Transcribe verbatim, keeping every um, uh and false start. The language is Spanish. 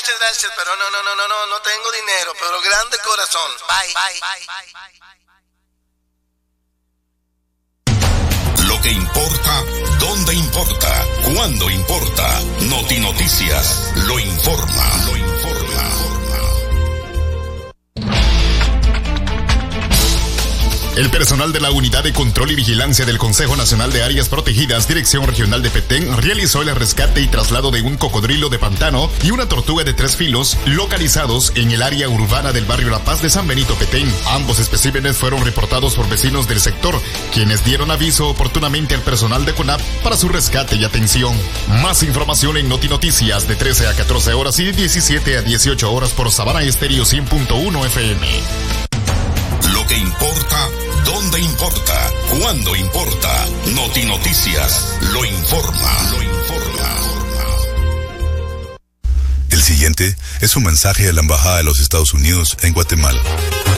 muchas gracias, pero no, no, no, no, no, no tengo dinero, pero grande corazón. Bye, bye, bye. Lo que importa, dónde importa, cuándo importa. Noti Noticias lo informa, lo informa. El personal de la Unidad de Control y Vigilancia del Consejo Nacional de Áreas Protegidas, Dirección Regional de Petén, realizó el rescate y traslado de un cocodrilo de pantano y una tortuga de tres filos localizados en el área urbana del barrio La Paz de San Benito, Petén. Ambos especímenes fueron reportados por vecinos del sector, quienes dieron aviso oportunamente al personal de CONAP para su rescate y atención. Más información en Noti Noticias de trece a catorce horas y de diecisiete a dieciocho horas por Sabana Estéreo cien punto uno F M. Lo que importa, dónde importa, cuándo importa. Noti Noticias lo informa, lo informa. El siguiente es un mensaje de la Embajada de los Estados Unidos en Guatemala.